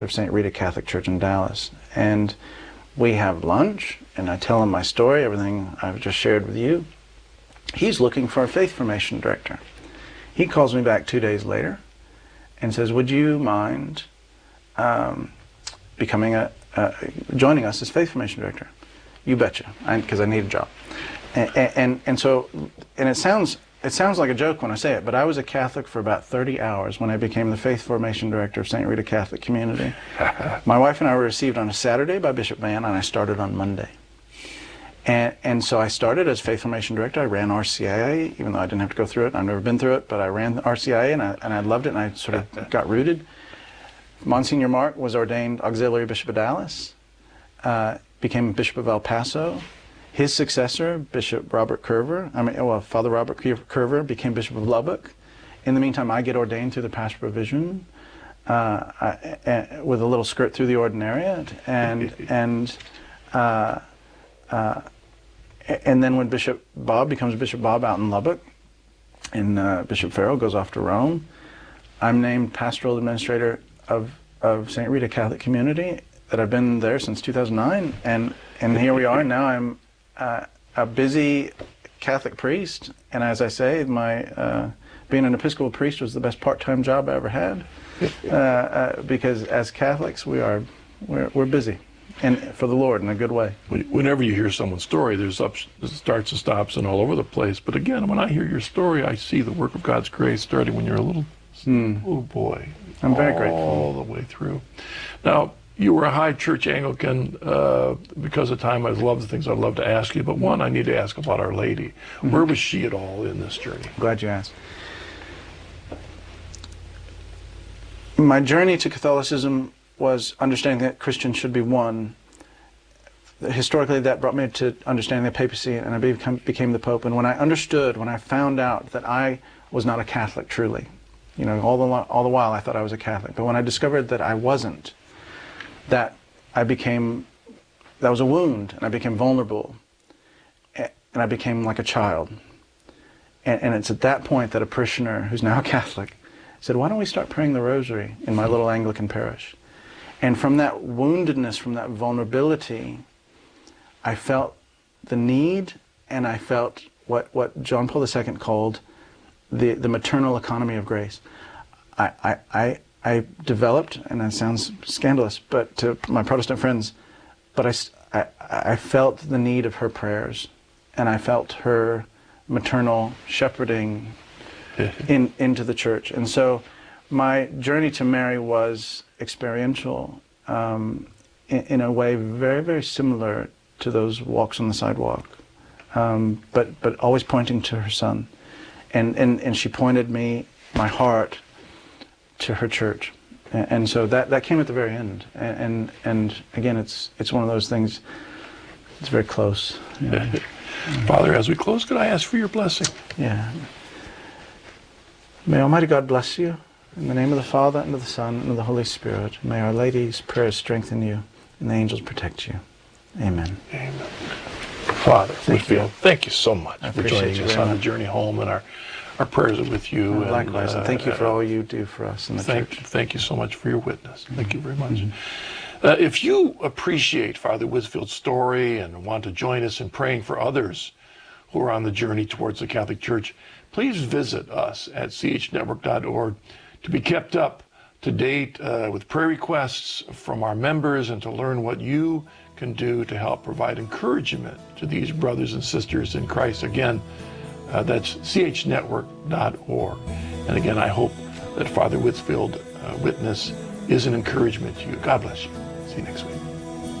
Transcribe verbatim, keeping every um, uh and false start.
of Saint Rita Catholic Church in Dallas, and we have lunch, and I tell him my story, everything I've just shared with you. He's looking for a faith formation director. He calls me back two days later and says, would you mind um, becoming a, uh, joining us as faith formation director? You betcha, because I, I need a job. And, and, and so, and it sounds, it sounds like a joke when I say it, but I was a Catholic for about thirty hours when I became the faith formation director of Saint Rita Catholic Community. My wife and I were received on a Saturday by Bishop Mann, and I started on Monday. And, and so I started as faith formation director. I ran R C I A, even though I didn't have to go through it. I've never been through it, but I ran R C I A, and I, and I loved it, and I sort of got rooted. Monsignor Mark was ordained Auxiliary Bishop of Dallas, uh, became Bishop of El Paso. His successor, Bishop Robert Curver, I mean, well, Father Robert Curver became Bishop of Lubbock. In the meantime, I get ordained through the Pastoral Provision uh, I, I, with a little skirt through the ordinariate, and and uh, uh, and then when Bishop Bob becomes Bishop Bob out in Lubbock, and uh, Bishop Farrell goes off to Rome, I'm named Pastoral Administrator of of Saint Rita Catholic Community. That I've been there since two thousand nine, and and here we are now. I'm Uh, a busy Catholic priest, and as I say, my uh, being an Episcopal priest was the best part-time job I ever had, uh, uh, because as Catholics we are we're, we're busy, and for the Lord in a good way. Whenever you hear someone's story, there's ups, starts and stops and all over the place. But again, when I hear your story, I see the work of God's grace starting when you're a little mm. little boy. I'm very grateful. All the way through. Now, you were a high church Anglican. Uh, because of time, I love the things I'd love to ask you, but one, I need to ask about Our Lady. Mm-hmm. Where was she at all in this journey? Glad you asked. My journey to Catholicism was understanding that Christians should be one. Historically, that brought me to understanding the papacy, and I become, became the Pope. And when I understood, when I found out that I was not a Catholic truly, you know, all the, all the while I thought I was a Catholic, but when I discovered that I wasn't, that I became, that was a wound, and I became vulnerable, and I became like a child. And, and it's at that point that a parishioner, who's now a Catholic, said, why don't we start praying the rosary in my little Anglican parish? And from that woundedness, from that vulnerability, I felt the need, and I felt what, what John Paul the Second called the, the maternal economy of grace. I, I, I I developed, and that sounds scandalous, but to my Protestant friends, but I, I, I felt the need of her prayers, and I felt her maternal shepherding in, into the church. And so my journey to Mary was experiential um, in, in a way very, very similar to those walks on the sidewalk, um, but, but always pointing to her son. And, and, and she pointed me, my heart, to her church, and, and so that that came at the very end, and and, and again, it's it's one of those things. It's very close. You know. Father, as we close, could I ask for your blessing? Yeah. May Almighty God bless you in the name of the Father and of the Son and of the Holy Spirit. May Our Lady's prayers strengthen you, and the angels protect you. Amen. Amen. Father, thank Whitfield, you. thank you so much I for joining us on much. the journey home, and our. Our prayers are with you. Oh, likewise, and, uh, and thank you for all you do for us in the thank, church. Thank you so much for your witness. Thank mm-hmm. you very much. Mm-hmm. uh, if you appreciate Father Whitfield's story and want to join us in praying for others who are on the journey towards the Catholic Church, please visit us at c h network dot org to be kept up to date uh, with prayer requests from our members and to learn what you can do to help provide encouragement to these brothers and sisters in Christ. Again, Uh, that's c h network dot org. And again, I hope that Father Whitfield uh, witness is an encouragement to you. God bless you. See you next week.